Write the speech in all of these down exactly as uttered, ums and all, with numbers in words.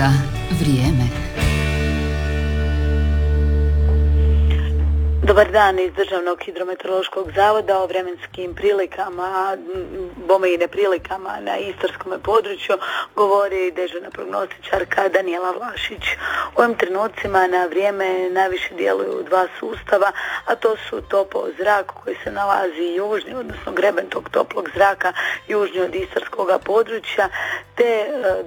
Prognoza vrijeme. Dobar dan iz Državnog hidrometeorološkog zavoda o vremenskim prilikama, bome i neprilikama na istarskom području govori dežurna prognostičarka Danijela Vlašić. U ovim trenucima na vrijeme najviše djeluju dva sustava, a to su topao zrak koji se nalazi južni, odnosno greben tog toplog zraka južni od istarskog područja, te e,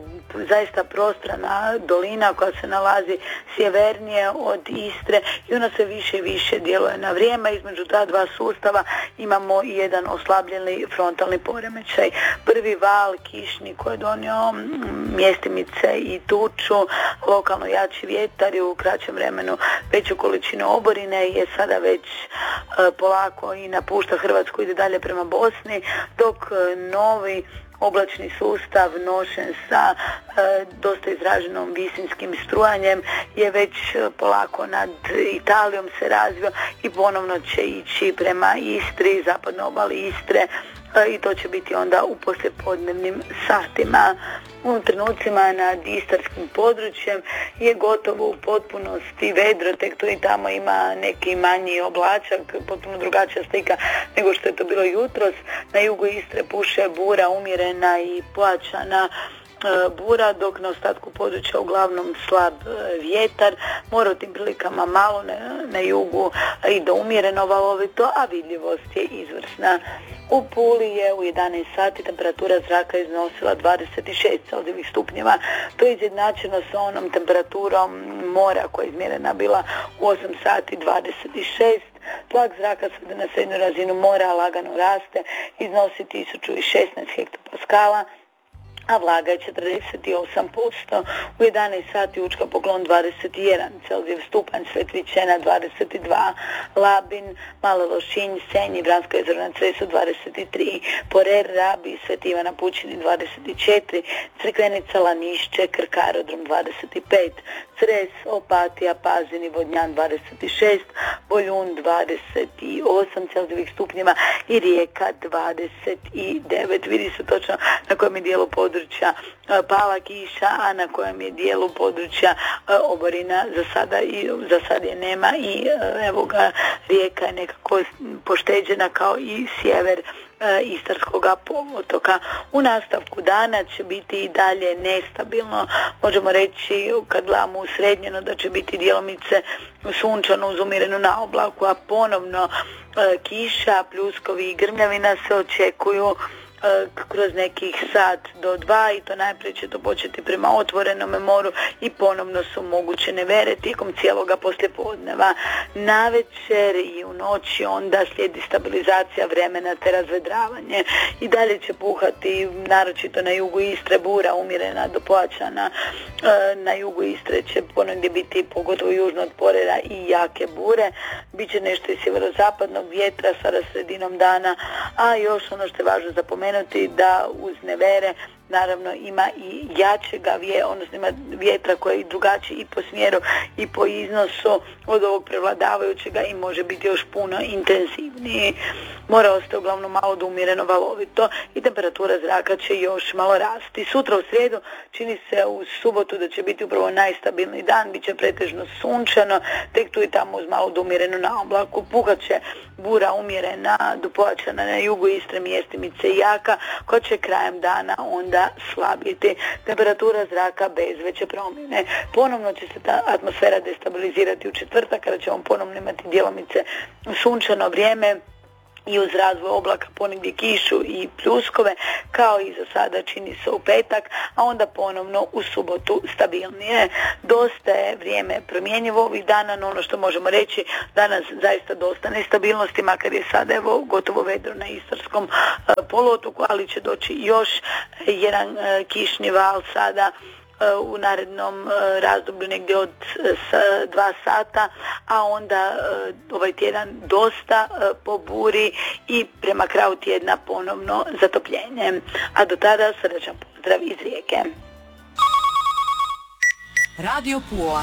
zaista prostrana dolina koja se nalazi sjevernije od Istre i ona se više i više djeluje na vrijeme. Između ta dva sustava imamo i jedan oslabljeni frontalni poremećaj. Prvi val kišni koji je donio mjestimice i tuču, lokalno jači vjetar i u kraćem vremenu veću količinu oborine je sada već e, polako i napušta Hrvatsku, ide dalje prema Bosni, dok e, novi oblačni sustav nošen sa e, dosta izraženom visinskim strujanjem je već polako nad Italijom se razvio i ponovno će ići prema Istri, zapadnoj obali Istre e, i to će biti onda u poslijepodnevnim satima. U ovim trenucima nad istarskim područjem je gotovo u potpunosti vedro, tek tu i tamo ima neki manji oblačak, potpuno drugačija slika nego što je to bilo jutros. Na jugu Istre puše bura umjerena i pojačana bura, dok na ostatku područja uglavnom slab vjetar. Mora u tim prilikama malo na, na jugu i do umjereno valovito, a vidljivost je izvrsna. U Puli je u jedanaest sati temperatura zraka iznosila dvadeset šest celzijevih stupnjeva. To je izjednačeno sa onom temperaturom mora koja je izmjerena bila u osam sati dvadeset šest. Tlak zraka sada na srednju razinu mora lagano raste, iznosi tisuću šesnaest hektopaskala, a vlaga je četrdeset osam posto. U jedanaest sati Učka Poklon dvadeset jedan celzijev stupanj, Svetvićena dvadeset dva, Labin, Malo Lošinj, Senj i Vransko jezero na Cresu dvadeset tri, Porer, Rabi, Sveti Ivan na Pučini dvadeset četiri, Crkvenica, Lanišće, Krk aerodrom dvadeset pet, Cres, Opatija, Pazin i Vodnjan dvadeset šest, Boljun dvadeset osam celzijevih stupnjeva i Rijeka dvadeset devet. Vidi se točno na kojem je dijelu područja pala kiša, a na kojem je dijelu područja oborina za sada, i, za sad je nema i evo ga, Rijeka je nekako pošteđena kao i sjever Istarskog poluotoka. U nastavku dana će biti i dalje nestabilno, možemo reći kad gledamo usrednjeno da će biti djelomice sunčano uz umjerenu naoblaku, a ponovno e, kiša, pljuskovi i grmljavina se očekuju kroz nekih sat do dva i to najprije će to početi prema otvorenome moru i ponovno su moguće nevere tijekom cijeloga poslijepodneva. Navečer i u noći onda slijedi stabilizacija vremena te razvedravanje. I dalje će puhati naročito na jugu Istre bura umjerena do pojačana. Na jugu Istre će ponegdje biti pogotovo južno od Porera i jake bure. Biće nešto iz sjeverozapadnog vjetra sada sredinom dana, a još ono što je važno zapomenuti da uz nevere naravno ima i jačega vjetra, odnosno ima vjetra koji je drugačiji i po smjeru i po iznosu od ovog prevladavajućega i može biti još puno intenzivniji. Mora ostati uglavnom malo do umjereno valovito i temperatura zraka će još malo rasti. Sutra u srijedu čini se u subotu da će biti upravo najstabilniji dan, bit će pretežno sunčano, tek tu i tamo uz malo do umjerenu naoblaku. Puhat će bura umjerena do pojačana na jugu Istre, mjestimice i jaka, koja će krajem dana onda slabiti. Temperatura zraka bez veće promjene. Ponovno će se ta atmosfera destabilizirati u četvrtak kada ćemo ponovno imati djelomice sunčano vrijeme i uz razvoj oblaka ponegdje kišu i pljuskove, kao i za sada čini se u petak, a onda ponovno u subotu stabilnije. Dosta je vrijeme promjenjivo ovih dana, no ono što možemo reći, danas zaista dosta nestabilnosti, makar je sada evo gotovo vedro na istarskom poluotoku, ali će doći još jedan kišni val sada u narednom razdoblju negdje od dva sata, a onda ovaj tjedan dosta po buri i prema kraju tjedna ponovno zatopljenje. A do tada srdačan pozdrav iz Rijeke. Radio Pula.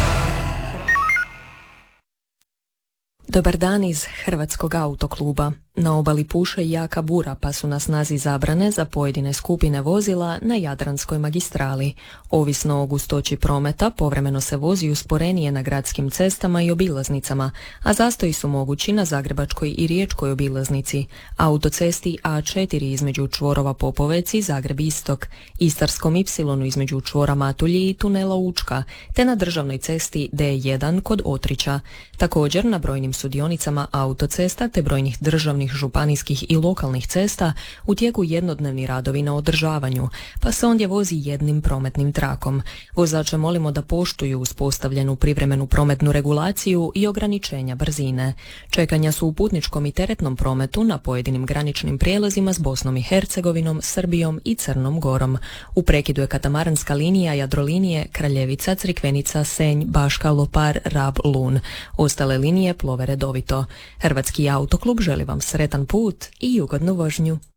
Dobar dan iz Hrvatskog autokluba. Na obali puše jaka bura, pa su na snazi zabrane za pojedine skupine vozila na Jadranskoj magistrali. Ovisno o gustoći prometa, povremeno se vozi usporenije na gradskim cestama i obilaznicama, a zastoji su mogući na Zagrebačkoj i Riječkoj obilaznici, autocesti A četiri između čvorova Popovec i Zagreb Istok, Istarskom ipsilonu između čvora Matulji i tunela Učka, te na državnoj cesti D jedan kod Otrića. Također na brojnim sudionicama autocesta te brojnih državnih, županijskih i lokalnih cesta u tijeku jednodnevni radovi na održavanju, pa se ondje vozi jednim prometnim trakom. Vozače molimo da poštuju uspostavljenu privremenu prometnu regulaciju i ograničenja brzine. Čekanja su u putničkom i teretnom prometu na pojedinim graničnim prijelazima s Bosnom i Hercegovinom, Srbijom i Crnom Gorom. U prekidu je katamaranska linija Jadrolinije Kraljevica, Crikvenica, Senj, Baška, Lopar, Rab, Lun. Ostale linije plove redovito. Hrvatski autoklub želi vam sretan put i ugodnu vožnju.